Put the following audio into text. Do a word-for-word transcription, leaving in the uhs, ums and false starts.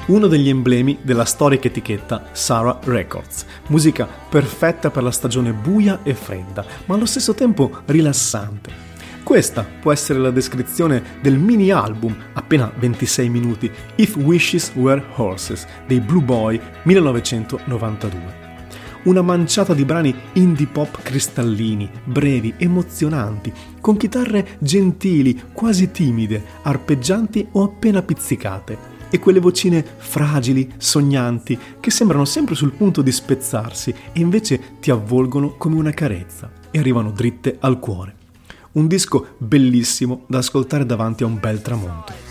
uno degli emblemi della storica etichetta Sarah Records. Musica perfetta per la stagione buia e fredda, ma allo stesso tempo rilassante. Questa può essere la descrizione del mini album, appena ventisei minuti, If Wishes Were Horses, dei Blue Boy millenovecentonovantadue. Una manciata di brani indie pop cristallini, brevi, emozionanti, con chitarre gentili, quasi timide, arpeggianti o appena pizzicate, e quelle vocine fragili, sognanti, che sembrano sempre sul punto di spezzarsi e invece ti avvolgono come una carezza e arrivano dritte al cuore. Un disco bellissimo da ascoltare davanti a un bel tramonto.